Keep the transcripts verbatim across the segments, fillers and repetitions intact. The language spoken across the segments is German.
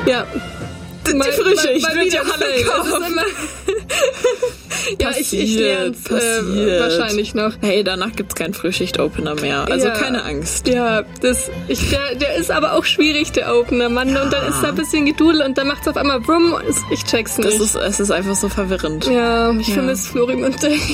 Ja. Die mal, Frühschicht mal, mal wird wieder Johanna immer ja, ich, ich lerne es äh, wahrscheinlich noch. Hey, danach gibt's keinen Frühschicht-Opener mehr. Also ja. keine Angst. Ja, das, ich, der, der ist aber auch schwierig, der Opener, Mann. Ja. Und dann ist da ein bisschen Gedudel und dann macht's auf einmal brumm. Ich check's nicht. Das ist, es ist einfach so verwirrend. Ja, ich ja. vermisse Florim und David.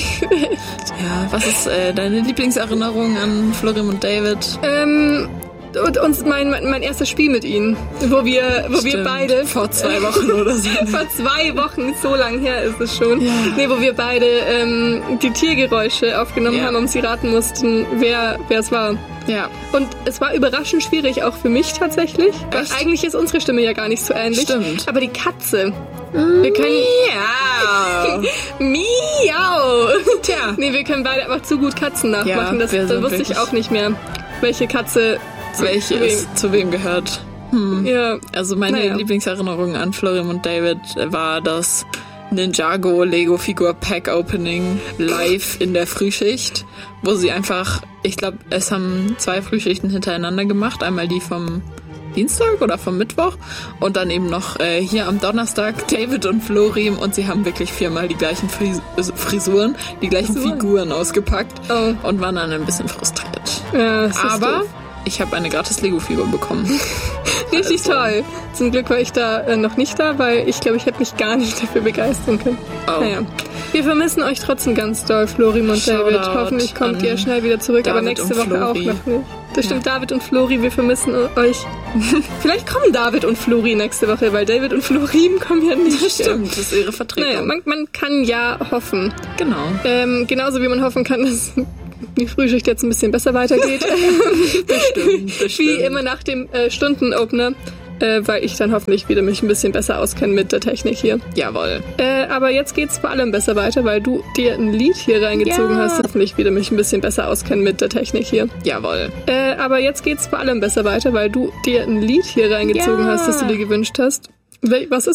Ja, was ist äh, deine Lieblingserinnerung an Florim und David? Ähm... Und uns mein, mein erstes Spiel mit ihnen, wo wir, wo Stimmt. wir beide vor zwei Wochen oder so. vor zwei Wochen, so lang her ist es schon. Ja. Nee, wo wir beide ähm, die Tiergeräusche aufgenommen ja. haben und sie raten mussten, wer wer es war. Ja. Und es war überraschend schwierig, auch für mich tatsächlich. Weil Echt? eigentlich ist unsere Stimme ja gar nicht so ähnlich. Stimmt. Aber die Katze. Wir können. Miau. Miau. Tja. Nee, wir können beide einfach zu gut Katzen nachmachen. Ja, das wir dann sind wusste ich wirklich- auch nicht mehr, welche Katze. Welche zu wem. ist zu wem gehört? Hm. Ja. Also meine Naja. Lieblingserinnerung an Florim und David war das Ninjago Lego Figur Pack Opening live in der Frühschicht, wo sie einfach, ich glaube, es haben zwei Frühschichten hintereinander gemacht, einmal die vom Dienstag oder vom Mittwoch und dann eben noch äh, hier am Donnerstag David und Florim und sie haben wirklich viermal die gleichen Fris- Frisuren, die gleichen Frisuren? Figuren ausgepackt Oh. und waren dann ein bisschen frustriert. Ja, das ist Aber doof. ich habe eine gratis Lego-Figur bekommen. Richtig Also. toll. Zum Glück war ich da äh, noch nicht da, weil ich glaube, ich hätte mich gar nicht dafür begeistern können. Oh. Naja. Wir vermissen euch trotzdem ganz doll, Florim und Shoutout David. Hoffentlich kommt an ihr schnell wieder zurück, aber David nächste und Woche auch Flori. noch nicht. Das stimmt, Ja. David und Flori, wir vermissen euch. Vielleicht kommen David und Flori nächste Woche, weil David und Florim kommen ja nicht. Das stimmt, das ist ihre Vertretung. Naja, man, man kann ja hoffen. genau. Ähm, genauso wie man hoffen kann, dass die Frühschicht jetzt ein bisschen besser weitergeht. Bestimmt, bestimmt. Wie immer nach dem äh, Stundenopener, äh, weil ich dann hoffentlich wieder mich ein bisschen besser auskenne mit der Technik hier. Jawohl. Äh, aber jetzt geht's vor allem besser weiter, weil du dir ein Lied hier reingezogen Ja. hast, hoffentlich wieder mich ein bisschen besser auskennen mit der Technik hier. Jawohl. Äh, aber jetzt geht's vor allem besser weiter, weil du dir ein Lied hier reingezogen Ja. hast, das du dir gewünscht hast. Wel- Was ist